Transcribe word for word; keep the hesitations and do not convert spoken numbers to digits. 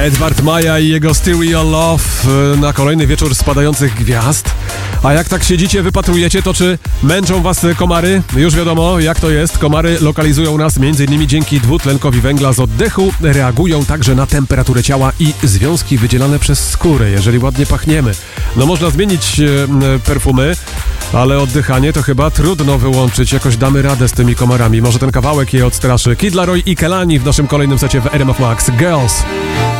Edward Maja i jego Stereo Love na kolejny wieczór spadających gwiazd. A jak tak siedzicie, wypatrujecie, to czy męczą was komary? Już wiadomo, jak to jest. Komary lokalizują nas m.in. dzięki dwutlenkowi węgla z oddechu. Reagują także na temperaturę ciała i związki wydzielane przez skórę, jeżeli ładnie pachniemy. No można zmienić e, perfumy, ale oddychanie to chyba trudno wyłączyć. Jakoś damy radę z tymi komarami. Może ten kawałek je odstraszy. Kid Laroi i Kelani w naszym kolejnym secie w R M F Max. Girls.